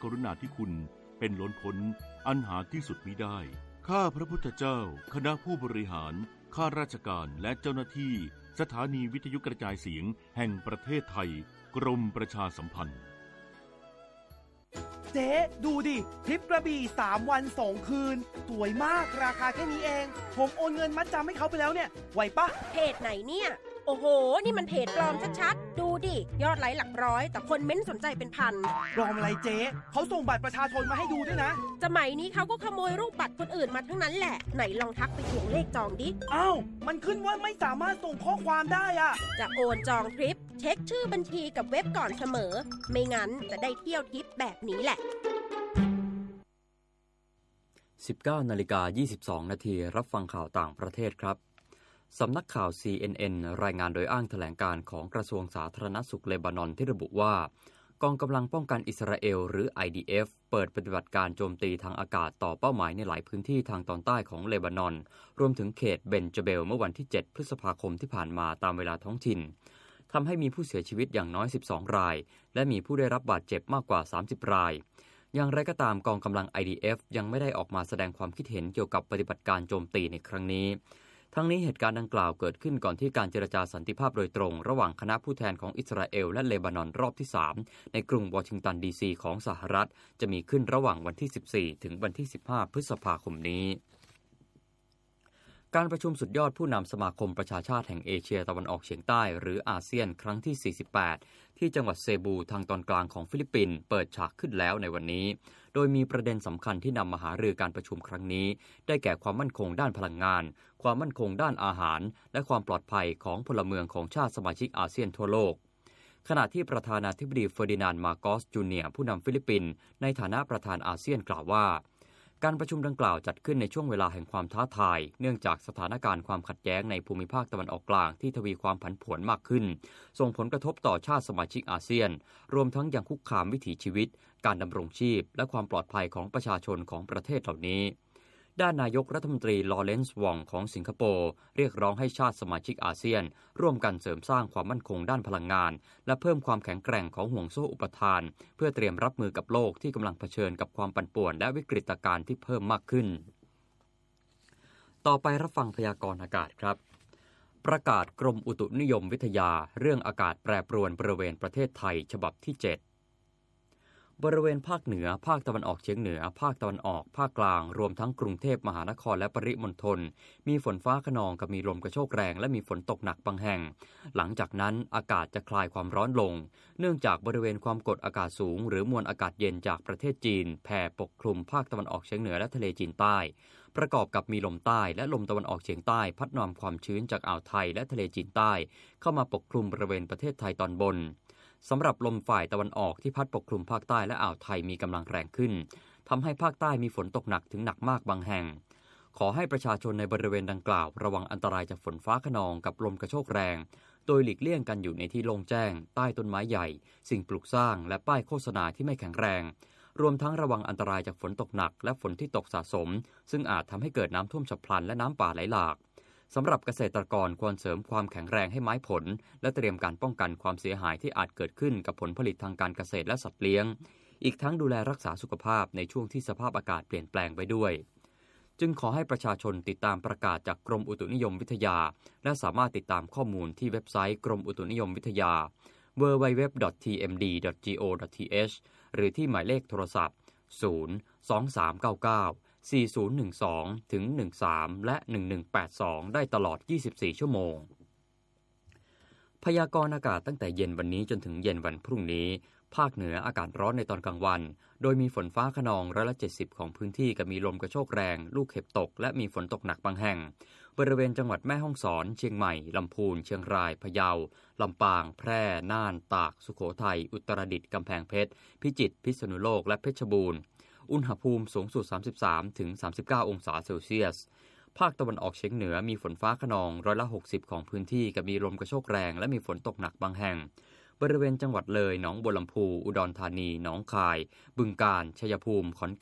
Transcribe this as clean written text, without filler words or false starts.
กรุณาธิคุณเป็นล้นพ้นอันหาที่สุดมิได้ข้าพระพุทธเจ้าคณะผู้บริหารข้าราชการและเจ้าหน้าที่สถานีวิทยุกระจายเสียงแห่งประเทศไทยกรมประชาสัมพันธ์เจ๊ดูดิทริปกระบี่3 วัน 2 คืนสวยมากราคาแค่นี้เองผมโอนเงินมัดจำให้เขาไปแล้วเนี่ยไหวปะเพจไหนเนี่ยโอ้โหนี่มันเพจปลอมชัดๆดูดิยอดไลค์หลักร้อยแต่คนเม้นสนใจเป็นพันปลอมอะไรเจ๊เขาส่งบัตรประชาชนมาให้ดูด้วยนะสมัยนี้เขาก็ขโมยรูปบัตรคนอื่นมาทั้งนั้นแหละไหนลองทักไปทวงเลขจองดิอ้าวมันขึ้นว่าไม่สามารถส่งข้อความได้อะจะโอนจองทริปเช็คชื่อบัญชีกับเว็บก่อนเสมอไม่งั้นจะได้เที่ยวทริปแบบนี้แหละ 19:22 นาทีรับฟังข่าวต่างประเทศครับสำนักข่าว CNN รายงานโดยอ้างแถลงการของกระทรวงสาธารณสุขเลบานอนที่ระบุว่ากองกำลังป้องกันอิสราเอลหรือ IDF เปิดปฏิบัติการโจมตีทางอากาศต่อเป้าหมายในหลายพื้นที่ทางตอนใต้ของเลบานอนรวมถึงเขตเบนจาเบลเมื่อวันที่ 7 พฤษภาคมที่ผ่านมาตามเวลาท้องถิ่นทำให้มีผู้เสียชีวิตอย่างน้อย 12 รายและมีผู้ได้รับบาดเจ็บมากกว่า 30 รายอย่างไรก็ตามกองกำลัง IDF ยังไม่ได้ออกมาแสดงความคิดเห็นเกี่ยวกับปฏิบัติการโจมตีในครั้งนี้ทั้งนี้เหตุการณ์ดังกล่าวเกิดขึ้นก่อนที่การเจรจาสันติภาพโดยตรงระหว่างคณะผู้แทนของอิสราเอลและเลบานอนรอบที่ 3 ในกรุงวอชิงตันดีซีของสหรัฐจะมีขึ้นระหว่างวันที่ 14 ถึงวันที่ 15 พฤษภาคมนี้การประชุมสุดยอดผู้นำสมาคมประชาชาติแห่งเอเชียตะวันออกเฉียงใต้หรืออาเซียนครั้งที่ 48 ที่จังหวัดเซบูทางตอนกลางของฟิลิปปินส์เปิดฉากขึ้นแล้วในวันนี้โดยมีประเด็นสำคัญที่นำมาหารือการประชุมครั้งนี้ได้แก่ความมั่นคงด้านพลังงานความมั่นคงด้านอาหารและความปลอดภัยของพลเมืองของชาติสมาชิกอาเซียนทั่วโลกขณะที่ประธานาธิบดีเฟอร์ดินานด์ มาโกส จูเนียร์ผู้นำฟิลิปปินส์ในฐานะประธานอาเซียนกล่าวว่าการประชุมดังกล่าวจัดขึ้นในช่วงเวลาแห่งความท้าทายเนื่องจากสถานการณ์ความขัดแย้งในภูมิภาคตะวันออกกลางที่ทวีความผันผวนมากขึ้นส่งผลกระทบต่อชาติสมาชิกอาเซียนรวมทั้งยังคุกคามวิถีชีวิตการดำรงชีพและความปลอดภัยของประชาชนของประเทศเหล่านี้ด้านนายกรัฐมนตรีลอเรนซ์ วองของสิงคโปร์เรียกร้องให้ชาติสมาชิกอาเซียนร่วมกันเสริมสร้างความมั่นคงด้านพลังงานและเพิ่มความแข็งแกร่งของห่วงโซ่อุปทานเพื่อเตรียมรับมือกับโลกที่กำลังเผชิญกับความปั่นป่วนและวิกฤตการณ์ที่เพิ่มมากขึ้นต่อไปรับฟังพยากรณ์อากาศครับประกาศกรมอุตุนิยมวิทยาเรื่องอากาศแปรปรวนบริเวณประเทศไทยฉบับที่ 7บริเวณภาคเหนือภาคตะวันออกเฉียงเหนือภาคตะวันออกภาคกลางรวมทั้งกรุงเทพมหานครและปริมณฑลมีฝนฟ้าคะนองกับมีลมกระโชกแรงและมีฝนตกหนักบางแห่งหลังจากนั้นอากาศจะคลายความร้อนลงเนื่องจากบริเวณความกดอากาศสูงหรือมวลอากาศเย็นจากประเทศจีนแผ่ปกคลุมภาคตะวันออกเฉียงเหนือและทะเลจีนใต้ประกอบกับมีลมใต้และลมตะวันออกเฉียงใต้พัดนำความชื้นจากอ่าวไทยและทะเลจีนใต้เข้ามาปกคลุมบริเวณประเทศไทยตอนบนสำหรับลมฝ่ายตะวันออกที่พัดปกคลุมภาคใต้และอ่าวไทยมีกำลังแรงขึ้นทำให้ภาคใต้มีฝนตกหนักถึงหนักมากบางแห่งขอให้ประชาชนในบริเวณดังกล่าวระวังอันตรายจากฝนฟ้าคะนองกับลมกระโชกแรงโดยหลีกเลี่ยงกันอยู่ในที่โล่งแจ้งใต้ต้นไม้ใหญ่สิ่งปลูกสร้างและป้ายโฆษณาที่ไม่แข็งแรงรวมทั้งระวังอันตรายจากฝนตกหนักและฝนที่ตกสะสมซึ่งอาจทำให้เกิดน้ำท่วมฉับพลันและน้ำป่าไหลหลากสำหรับเกษตรกรควรเสริมความแข็งแรงให้ไม้ผลและเตรียมการป้องกันความเสียหายที่อาจเกิดขึ้นกับผลผลิตทางการเกษตรและสัตว์เลี้ยงอีกทั้งดูแลรักษาสุขภาพในช่วงที่สภาพอากาศเปลี่ยนแปลงไปด้วยจึงขอให้ประชาชนติดตามประกาศจากกรมอุตุนิยมวิทยาและสามารถติดตามข้อมูลที่เว็บไซต์กรมอุตุนิยมวิทยา www.tmd.go.th หรือที่หมายเลขโทรศัพท์023994012ถึง13และ1182ได้ตลอด24ชั่วโมงพยากรณ์อากาศตั้งแต่เย็นวันนี้จนถึงเย็นวันพรุ่งนี้ภาคเหนืออากาศร้อนในตอนกลางวันโดยมีฝนฟ้าคะนอง70%ของพื้นที่กับมีลมกระโชกแรงลูกเห็บตกและมีฝนตกหนักบางแห่งบริเวณจังหวัดแม่ฮ่องสอนเชียงใหม่ลำพูนเชียงรายพะเยาลำปางแพร่น่านตากสุโขทัยอุตรดิตถ์กำแพงเพชรพิจิตรพิษณุโลกและเพชรบูรณ์อุณหภูมิสูงสุด 33-39 องศาเซลเซียสภาคตะวันออกเฉียงเหนือมีฝนฟ้าคะนอง60%ของพื้นที่กับมีลมกระโชกแรงและมีฝนตกหนักบางแห่งบริเวณจังหวัดเลยหนองบัวลำพูอุดรธานีหนองคายบึงกาฬชัยภูมิขอน